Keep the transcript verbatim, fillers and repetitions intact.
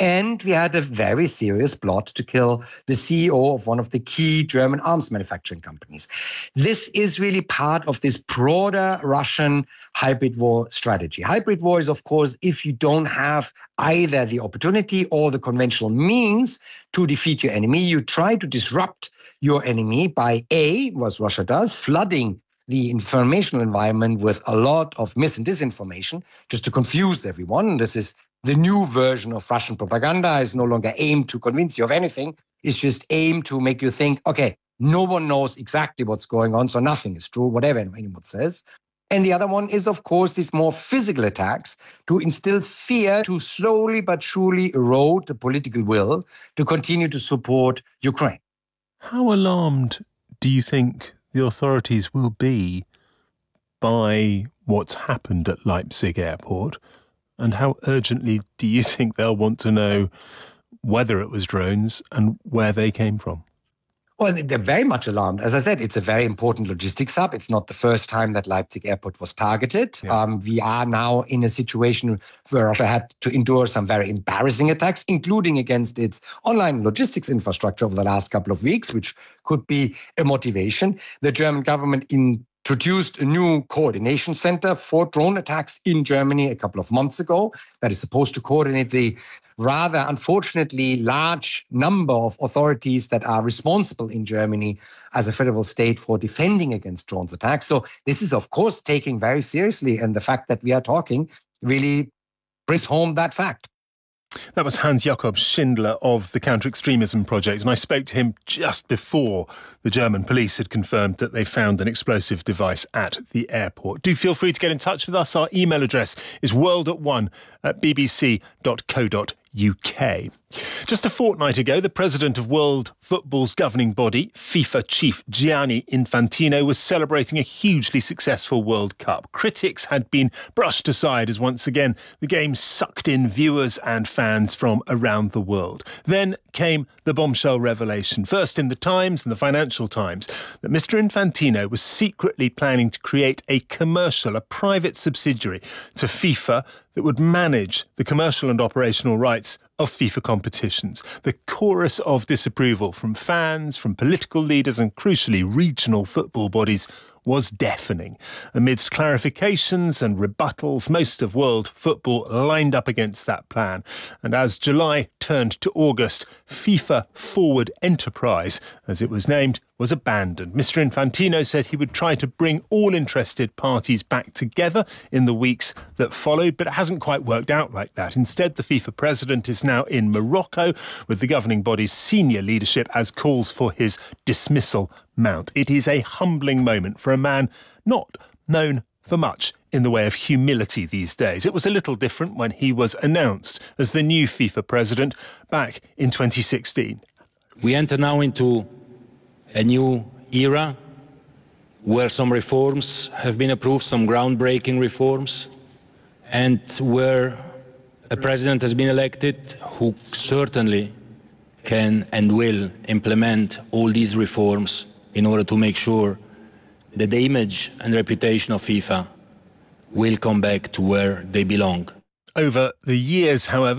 And we had a very serious plot to kill the C E O of one of the key German arms manufacturing companies. This is really part of this broader Russian hybrid war strategy. Hybrid war is, of course, if you don't have either the opportunity or the conventional means to defeat your enemy, you try to disrupt your enemy by A, what Russia does, flooding the informational environment with a lot of mis and disinformation just to confuse everyone. This is the new version of Russian propaganda. Is no longer aimed to convince you of anything. It's just aimed to make you think, okay, no one knows exactly what's going on, so nothing is true, whatever anyone says. And the other one is, of course, these more physical attacks to instill fear, to slowly but surely erode the political will to continue to support Ukraine. How alarmed do you think the authorities will be by what's happened at Leipzig airport? And how urgently do you think they'll want to know whether it was drones and where they came from? Well, they're very much alarmed. As I said, it's a very important logistics hub. It's not the first time that Leipzig airport was targeted. Yeah. Um, we are now in a situation where Russia had to endure some very embarrassing attacks, including against its online logistics infrastructure over the last couple of weeks, which could be a motivation. The German government in introduced a new coordination center for drone attacks in Germany a couple of months ago that is supposed to coordinate the rather unfortunately large number of authorities that are responsible in Germany as a federal state for defending against drones attacks. So this is, of course, taken very seriously. And the fact that we are talking really brings home that fact. That was Hans-Jakob Schindler of the Counter-Extremism Project, and I spoke to him just before the German police had confirmed that they found an explosive device at the airport. Do feel free to get in touch with us. Our email address is world at one at b b c dot co dot u k. Just a fortnight ago, the president of World Football's governing body, FIFA chief Gianni Infantino, was celebrating a hugely successful World Cup. Critics had been brushed aside as once again the game sucked in viewers and fans from around the world. Then came the bombshell revelation, first in the Times and the Financial Times, that Mister Infantino was secretly planning to create a commercial, a private subsidiary to FIFA that would manage the commercial and operational rights of FIFA competitions. The chorus of disapproval from fans, from political leaders and, crucially, regional football bodies was deafening. Amidst clarifications and rebuttals, most of world football lined up against that plan. And as July turned to August, FIFA Forward Enterprise, as it was named, was abandoned. Mister Infantino said he would try to bring all interested parties back together in the weeks that followed, but it hasn't quite worked out like that. Instead, the FIFA president is now in Morocco with the governing body's senior leadership as calls for his dismissal mount. It is a humbling moment for a man not known for much in the way of humility these days. It was a little different when he was announced as the new FIFA president back in twenty sixteen. We enter now into a new era where some reforms have been approved, some groundbreaking reforms, and where a president has been elected who certainly can and will implement all these reforms in order to make sure that the image and reputation of FIFA will come back to where they belong. Over the years, however,